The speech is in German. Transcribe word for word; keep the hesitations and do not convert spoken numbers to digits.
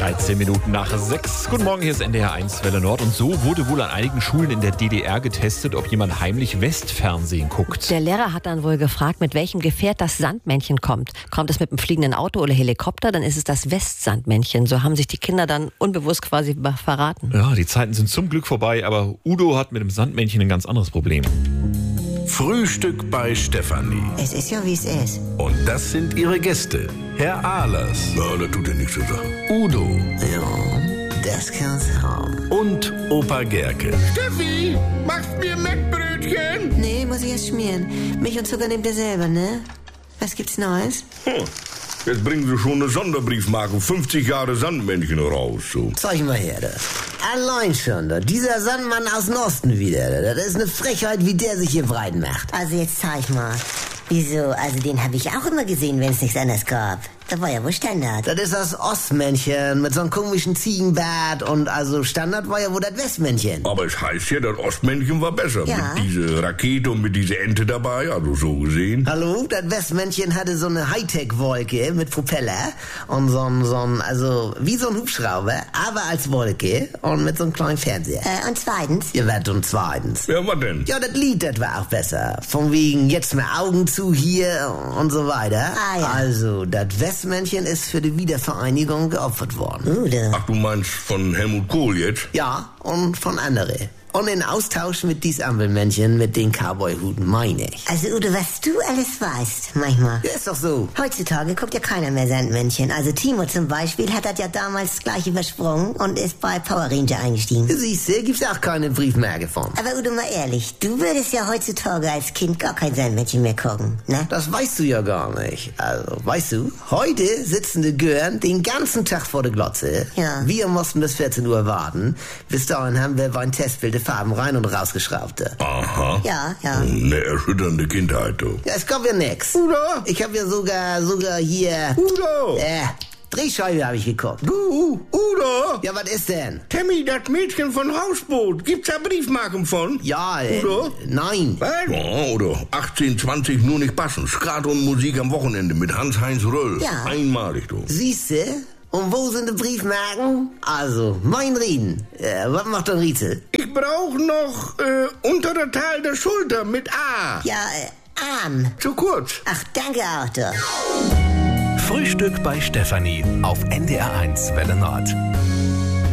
dreizehn Minuten nach sechs. Guten Morgen, hier ist N D R eins Welle Nord. Und so wurde wohl an einigen Schulen in der D D R getestet, ob jemand heimlich Westfernsehen guckt. Der Lehrer hat dann wohl gefragt, mit welchem Gefährt das Sandmännchen kommt. Kommt es mit einem fliegenden Auto oder Helikopter, dann ist es das Westsandmännchen. So haben sich die Kinder dann unbewusst quasi verraten. Ja, die Zeiten sind zum Glück vorbei, aber Udo hat mit dem Sandmännchen ein ganz anderes Problem. Frühstück bei Stefanie. Es ist ja, wie es ist. Und das sind ihre Gäste. Herr Ahlers. Na, das tut ja nichts zur Sache. Udo. Ja, das kann's haben. Und Opa Gerke. Steffi, machst mir Mettbrötchen? Nee, muss ich erst schmieren. Milch und Zucker nehmt ihr selber, ne? Was gibt's Neues? Hm. Jetzt bringen sie schon eine Sonderbriefmarke, fünfzig Jahre Sandmännchen raus. So. Zeig mal her, das. Allein schon, da. Dieser Sandmann aus dem Osten wieder. Das ist eine Frechheit, wie der sich hier breit macht. Also jetzt zeig mal. Wieso? Also den habe ich auch immer gesehen, wenn es nichts anderes gab. Das war ja wohl Standard. Das ist das Ostmännchen mit so einem komischen Ziegenbart und also Standard war ja wohl das Westmännchen. Aber es heißt ja, das Ostmännchen war besser. Ja. Mit dieser Rakete und mit dieser Ente dabei, also so gesehen. Hallo, das Westmännchen hatte so eine Hightech-Wolke mit Propeller und so ein, so ein, also wie so ein Hubschrauber, aber als Wolke und mit so einem kleinen Fernseher. Äh, und zweitens? Ihr werdet und zweitens. Ja, was denn? Ja, das Lied, das war auch besser. Von wegen jetzt mal Augen zu hier und so weiter. Ah, ja. Also, das Westmännchen ist für die Wiedervereinigung geopfert worden. Udo. Ach, du meinst von Helmut Kohl jetzt? Ja, und von anderen. Und in Austausch mit dies Ampelmännchen mit den Cowboy-Huten, meine ich. Also Udo, was du alles weißt, manchmal. Ja, ist doch so. Heutzutage guckt ja keiner mehr Sandmännchen. Also Timo zum Beispiel hat das ja damals gleich übersprungen und ist bei Power Ranger eingestiegen. Siehst du, gibt's auch keine Briefmarke von. Aber Udo, mal ehrlich, du würdest ja heutzutage als Kind gar kein Sandmännchen mehr gucken, ne? Das weißt du ja gar nicht. Also, weißt du, heute sitzen die Gören den ganzen Tag vor der Glotze. Ja. Wir mussten bis vierzehn Uhr warten. Bis dahin haben wir beim Testbild Farben rein und rausgeschraubt. Aha. Ja, ja. Eine erschütternde Kindheit, du. Ja, es gab ja nix. Udo? Ich hab ja sogar, sogar hier... Udo! Äh, Drehscheibe habe ich geguckt. Du, Udo! Ja, was ist denn? Tammy, das Mädchen von Hausboot. Gibt's da Briefmarken von? Ja, äh, Udo? nein. Was? Ja, Udo. achtzehn zwanzig nur nicht passen. Skat und Musik am Wochenende mit Hans-Heinz Röll. Ja. Einmalig, du. Siehste? Und wo sind die Briefmarken? Also, mein Rieden. Äh, was macht der Rietzel? Ich brauch noch äh, untere Teil der Schulter mit A. Ja, äh, Arm. Zu kurz. Ach, danke, Arthur. Frühstück bei Stefanie auf N D R eins Welle Nord.